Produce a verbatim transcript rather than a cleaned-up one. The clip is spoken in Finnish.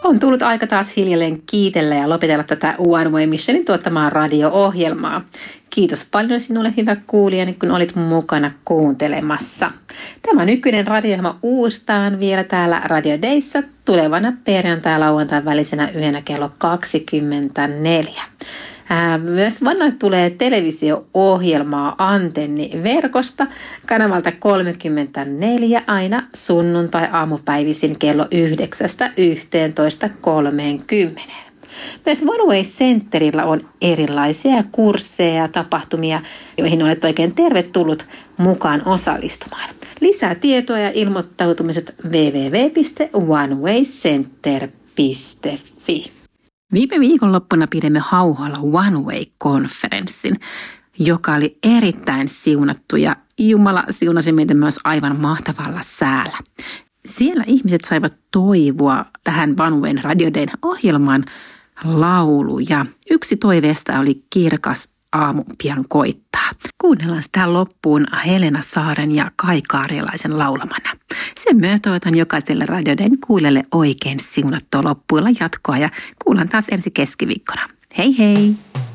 On tullut aika taas hiljalleen kiitellä ja lopetella tätä One Way Missionin tuottamaa radio-ohjelmaa. Kiitos paljon sinulle, hyvä kuulijani, kun olit mukana kuuntelemassa. Tämä nykyinen radio-ohjelma uustaan vielä täällä Radio Dayssä tulevana perjantai- lauantain välisenä yönä kello kaksikymmentäneljä. Ää, myös vannoin tulee televisio-ohjelmaa Antenni-verkosta kanavalta kolmekymmentäneljä aina sunnuntai-aamupäivisin kello yhdeksästä yhteentoista kolmeenkymmeneen. Myös One Way Centerillä on erilaisia kursseja ja tapahtumia, joihin olet oikein tervetullut mukaan osallistumaan. Lisää tietoa ja ilmoittautumiset double-u double-u double-u piste one way center piste f i. Viime viikonloppuna pidimme Hauhalla One Way-konferenssin, joka oli erittäin siunattu ja Jumala siunasi meitä myös aivan mahtavalla säällä. Siellä ihmiset saivat toivoa tähän One Wayn Radio Dayn ohjelmaan lauluja. Yksi toiveesta oli Kirkas aamu pian koittaa. Kuunnellaan sitä loppuun Helena Saaren ja Kai Kaarjalaisen laulamana. Sen myötä toivotan jokaiselle Radio Dayn kuulelle oikein siunattua loppuilla jatkoa ja kuullaan taas ensi keskiviikkona. Hei hei!